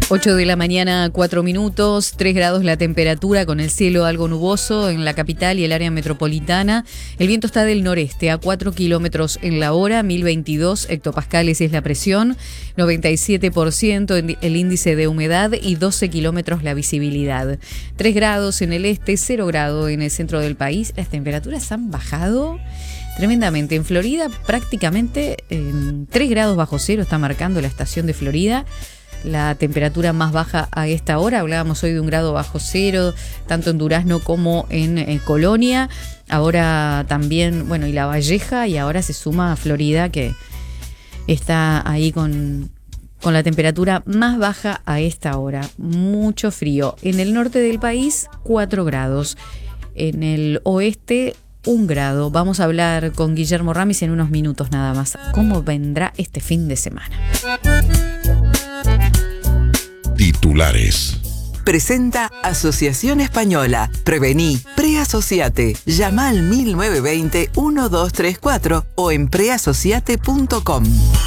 8 de la mañana, 4 minutos, 3 grados la temperatura, con el cielo algo nuboso en la capital y el área metropolitana. El viento está del noreste a 4 kilómetros en la hora, 1022 hectopascales es la presión, 97% el índice de humedad y 12 kilómetros la visibilidad. 3 grados en el este, 0 grado en el centro del país. Las temperaturas han bajado tremendamente. En Florida prácticamente 3 grados bajo cero está marcando la estación de Florida. La temperatura más baja a esta hora, hablábamos hoy de 1 grado bajo cero, tanto en Durazno como en Colonia. Ahora también, y La Valleja, y ahora se suma a Florida, que está ahí con la temperatura más baja a esta hora. Mucho frío. En el norte del país, 4 grados. En el oeste, 1 grado. Vamos a hablar con Guillermo Ramis en unos minutos nada más. ¿Cómo vendrá este fin de semana? Titulares. Presenta Asociación Española. Prevení, preasociate. Llama al 1920-1234 o en preasociate.com.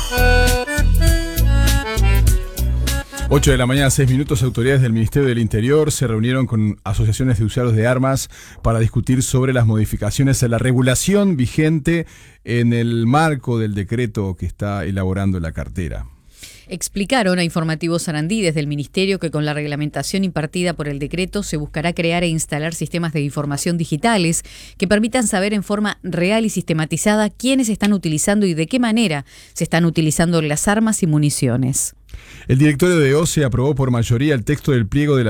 8 de la mañana, 6 minutos. Autoridades del Ministerio del Interior se reunieron con asociaciones de usuarios de armas para discutir sobre las modificaciones a la regulación vigente en el marco del decreto que está elaborando la cartera. Explicaron a Informativo Sarandí desde el Ministerio que con la reglamentación impartida por el decreto se buscará crear e instalar sistemas de información digitales que permitan saber en forma real y sistematizada quiénes están utilizando y de qué manera se están utilizando las armas y municiones. El directorio de OCE aprobó por mayoría el texto del pliego de la